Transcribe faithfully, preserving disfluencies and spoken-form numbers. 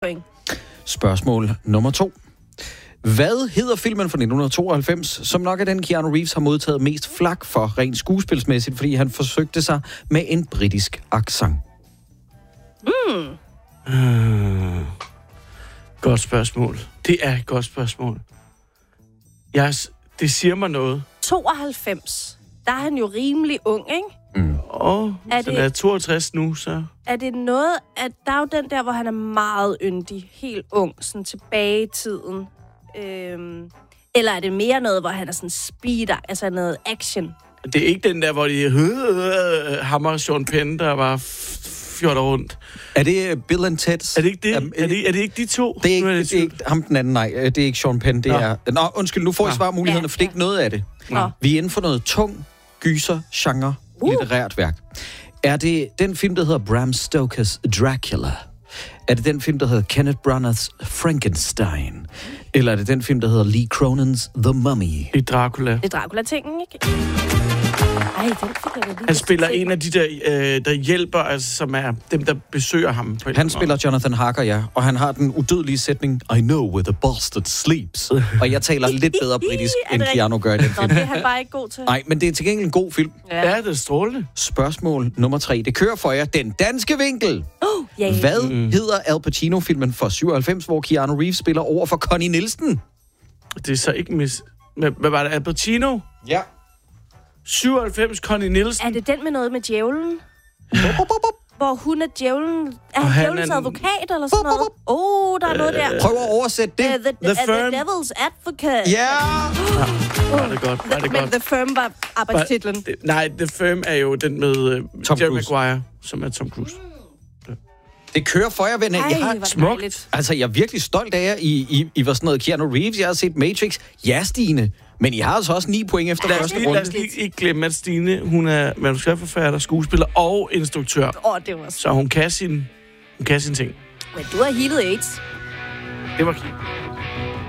point. Spørgsmål nummer to. Hvad hedder filmen fra nitten tooghalvfems, som nok er den Keanu Reeves har modtaget mest flak for rent skuespilsmæssigt, fordi han forsøgte sig med en britisk accent? Mm. Uh, godt spørgsmål. Det er et godt spørgsmål. Jeg, det siger mig noget. tooghalvfems. Der er han jo rimelig ung, ikke? Mm. Åh, oh, Er så det- er toogtres nu, så... Er det noget, at der er jo den der, hvor han er meget yndig, helt ung, sådan tilbage i tiden? Øhm, eller er det mere noget, hvor han er sådan speeder, altså noget action? Det er ikke den der, hvor de øh, hammer Sean Penn, der bare fjorter rundt. Er det uh, Bill and Ted's? Er det ikke det? Um, er, det, er det ikke de to? Det er ikke, Nu det er ikke ham den anden, nej. Det er ikke Sean Penn, det Nå. er... Nå, undskyld, nu får I Nå. svarmulighederne, Ja, for det er ikke noget af det. Nå. Vi er inden for noget tung, gyser, genre, Uh. litterært værk. Er det den film, der hedder Bram Stokers Dracula? Er det den film, der hedder Kenneth Branaghs Frankenstein? Eller er det den film, der hedder Lee Cronins The Mummy? Det er Dracula. Det er Dracula-tingen, ikke? Ej, den fik jeg da lige Han lyst spiller til. en af de der, øh, der hjælper, altså, som er dem, der besøger ham. På en eller Han anden spiller Jonathan Harker, ja, og han har den udødelige sætning, I know where the bastard sleeps. Og jeg taler lidt bedre britisk, Er det end rigtigt? Keanu gør i den Nå, film. det er han bare ikke god til. Nej, men det er til gengæld en god film. måde. Ja, det er strålende. Spørgsmål nummer tre. Det kører for jer. Den danske vinkel. Oh, ja, ja. Hvad mm. hedder Al Pacino-filmen fra syvoghalvfems, hvor Keanu Reeves spiller over for Connie Nielsen? Det er så ikke mis... Hvad hvad var det? Al Pacino? Ja. syvoghalvfems, Connie Nielsen. Er det den med noget med djævlen? Hvor hun er djævlen... Er Og han han djævlens er en- advokat eller sådan noget? Åh, oh, der er noget der. Prøv at oversætte det. Uh, the, The the, Firm. the Devil's Advocate. Ja! Var det godt, var det Men godt. The Firm var arbejdstitlen. Det- Nej, The Firm er jo den med uh, Tom Jerry Cruise. Maguire, som er Tom Cruise. Det kører for jer, venner. Ej, Jeg hvor har, er det smukt. dejligt. altså, jeg er virkelig stolt af jer. I, I, I var sådan noget Keanu Reeves. Jeg har set Matrix. Ja, Stine. Men I har altså også ni point efter Lad os første lige, lad runde. os lige ikke glemme, at Stine, hun er manuskriptforfatter, skuespiller og instruktør. Åh, oh, det var så... Så hun kan sin, hun kan sin ting. Men du har healet AIDS. Det var fint.